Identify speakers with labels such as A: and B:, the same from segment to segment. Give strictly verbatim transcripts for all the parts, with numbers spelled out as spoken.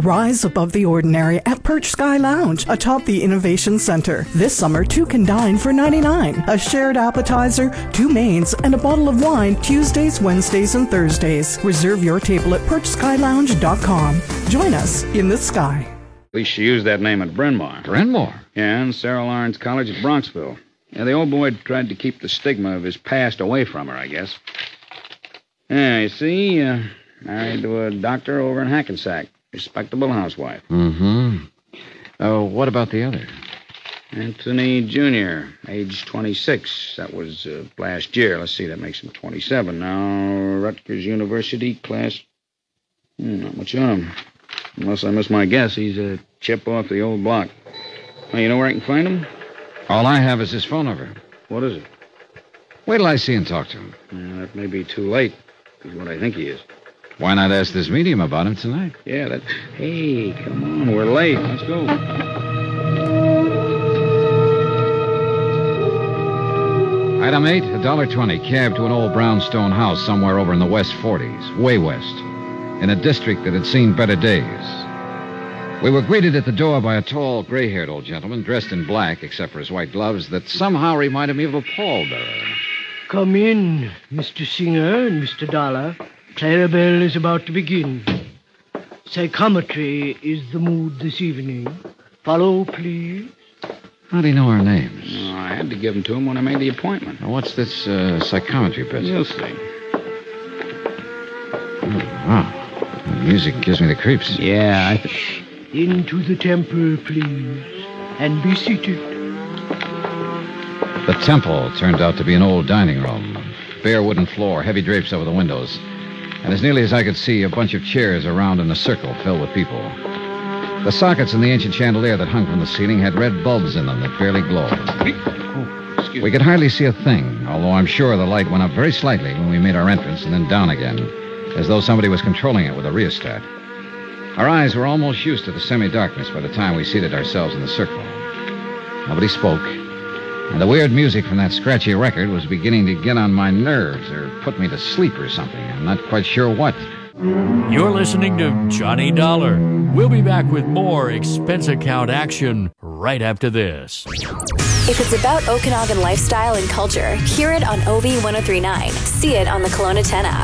A: Rise above the ordinary at Perch Sky Lounge atop the Innovation Center. This summer, two can dine for ninety-nine dollars. A shared appetizer, two mains, and a bottle of wine Tuesdays, Wednesdays, and Thursdays. Reserve your table at perch sky lounge dot com. Join us in the sky.
B: At least she used that name at Bryn Mawr.
C: Bryn Mawr?
B: Yeah, and Sarah Lawrence College at Bronxville. Yeah, the old boy tried to keep the stigma of his past away from her, I guess. Yeah, you see, uh, married to a doctor over in Hackensack. Respectable housewife.
C: Mm-hmm. Oh, uh, what about the other?
B: Anthony Junior, age twenty-six. That was uh, last year. Let's see, that makes him twenty-seven now. Rutgers University, class... Hmm, not much on him. Unless I miss my guess, he's a chip off the old block. Now, you know where I can find him?
C: All I have is his phone number.
B: What is it?
C: Wait till I see and talk to him.
B: Yeah, that may be too late. He's what I think he is.
C: Why not ask this medium about him tonight?
B: Yeah, that... Hey, come on, we're late. Let's go.
C: Item eight, a dollar twenty, cab to an old brownstone house somewhere over in the West forties, way west, in a district that had seen better days. We were greeted at the door by a tall, gray-haired old gentleman dressed in black, except for his white gloves, that somehow reminded me of a pallbearer.
D: Come in, Mister Singer and Mister Dollar. Clarabelle is about to begin. Psychometry is the mood this evening. Follow, please.
C: How do you know our names?
B: Oh, I had to give them to him when I made the appointment.
C: Now, what's this uh, psychometry business?
B: You'll see.
C: Oh, wow. The music gives me the creeps.
B: Yeah, I think...
D: Into the temple, please. And be seated.
C: The temple turned out to be an old dining room. Bare wooden floor, heavy drapes over the windows. And as nearly as I could see, a bunch of chairs around in a circle filled with people. The sockets in the ancient chandelier that hung from the ceiling had red bulbs in them that barely glowed.
B: Oh, excuse
C: we
B: me.
C: could hardly see a thing, although I'm sure the light went up very slightly when we made our entrance and then down again, as though somebody was controlling it with a rheostat. Our eyes were almost used to the semi-darkness by the time we seated ourselves in the circle. Nobody spoke, and the weird music from that scratchy record was beginning to get on my nerves or put me to sleep or something. I'm not quite sure what.
E: You're listening to Johnny Dollar. We'll be back with more expense account action right after this.
F: If it's about Okanagan lifestyle and culture, hear it on O V ten thirty-nine. See it on the Kelowna ten app.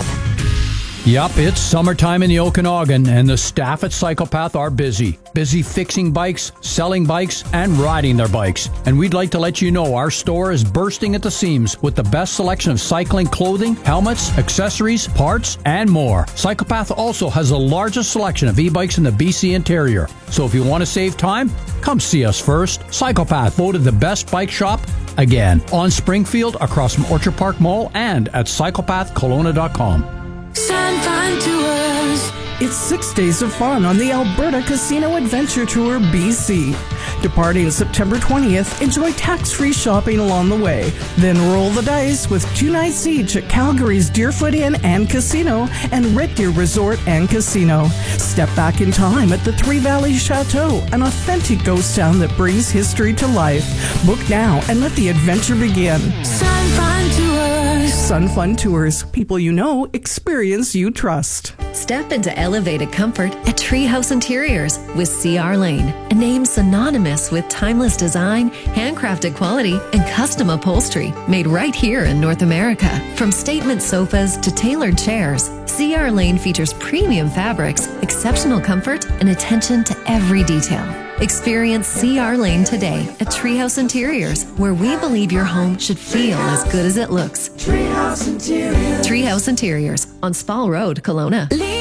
G: Yup, it's summertime in the Okanagan, and the staff at Psychopath are busy. Busy fixing bikes, selling bikes, and riding their bikes. And we'd like to let you know our store is bursting at the seams with the best selection of cycling clothing, helmets, accessories, parts, and more. Psychopath also has the largest selection of e-bikes in the B C interior. So if you want to save time, come see us first. Psychopath, voted the best bike shop again on Springfield, across from Orchard Park Mall, and at psychopath kelowna dot com.
A: Sun Fun Tours. It's six days of fun on the Alberta Casino Adventure Tour B C. Departing September twentieth, enjoy tax-free shopping along the way. Then roll the dice with two nights each at Calgary's Deerfoot Inn and Casino and Red Deer Resort and Casino. Step back in time at the Three Valleys Chateau, an authentic ghost town that brings history to life. Book now and let the adventure begin. Sun Fun Tours. Sun Fun Tours. People you know, experience you trust.
H: Step into elevated comfort at Treehouse Interiors with C R Lane, a name synonymous with timeless design, handcrafted quality, and custom upholstery made right here in North America. From statement sofas to tailored chairs, C R Lane features premium fabrics, exceptional comfort, and attention to every detail. Experience C R Lane today at Treehouse Interiors, where we believe your home should feel as good as it looks.
A: Treehouse Interiors.
H: Treehouse Interiors on Spall Road, Kelowna.